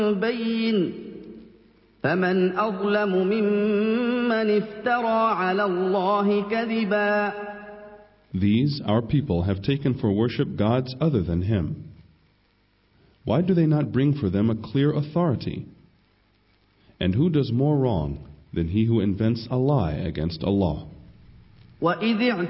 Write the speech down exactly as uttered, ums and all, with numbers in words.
بين فمن أظلم ممن افترى على الله كذبا. These, our people, have taken for worship gods other than Him. Why do they not bring for them a clear authority? And who does more wrong than he who invents a lie against Allah? وَإِذِ